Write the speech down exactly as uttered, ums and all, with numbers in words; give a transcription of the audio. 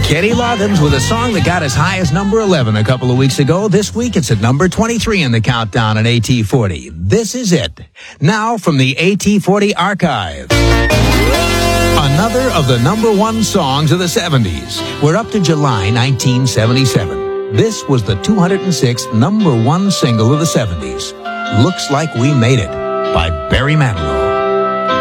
Kenny Loggins with a song that got as high as number eleven a couple of weeks ago. This week, it's at number twenty-three in the countdown on A T forty. This is it. Now from the A T forty archive. Another of the number one songs of the seventies. We're up to July nineteen seventy-seven. This was the two hundred sixth number one single of the seventies. Looks Like We Made It by Barry Manilow.